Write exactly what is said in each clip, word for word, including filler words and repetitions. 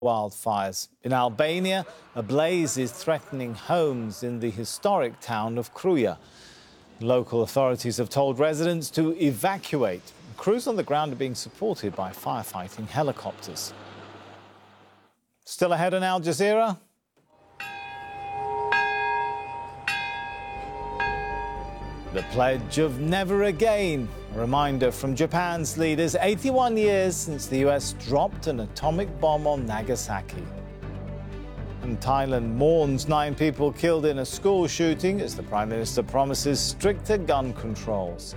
Wildfires. In Albania, a blaze is threatening homes in the historic town of Kruja. Local authorities have told residents to evacuate. Crews on the ground are being supported by firefighting helicopters. Still ahead on Al Jazeera. The pledge of never again. A reminder from Japan's leaders, eighty-one years since the U S dropped an atomic bomb on Nagasaki. And Thailand mourns nine people killed in a school shooting as the Prime Minister promises stricter gun controls.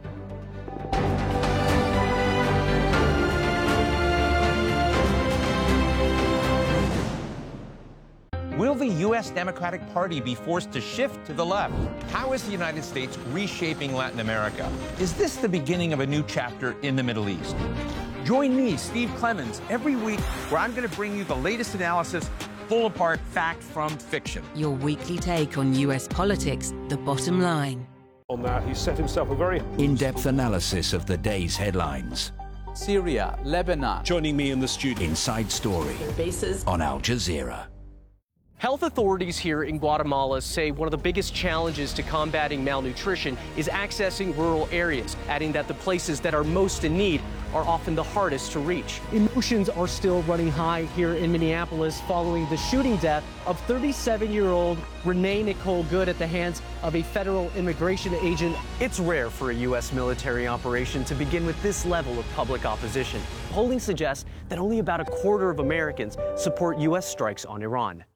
Will the U S Democratic Party be forced to shift to the left? How is the United States reshaping Latin America? Is this the beginning of a new chapter in the Middle East? Join me, Steve Clemons, every week where I'm going to bring you the latest analysis, pull apart fact from fiction. Your weekly take on U S politics, The Bottom Line. On that, he set himself a very in-depth analysis of the day's headlines. Syria, Lebanon. Joining me in the studio. Inside Story. Bases on Al Jazeera. Health authorities here in Guatemala say one of the biggest challenges to combating malnutrition is accessing rural areas, adding that the places that are most in need are often the hardest to reach. Emotions are still running high here in Minneapolis following the shooting death of thirty-seven-year-old Renee Nicole Good at the hands of a federal immigration agent. It's rare for a U S military operation to begin with this level of public opposition. Polling suggests that only about a quarter of Americans support U S strikes on Iran.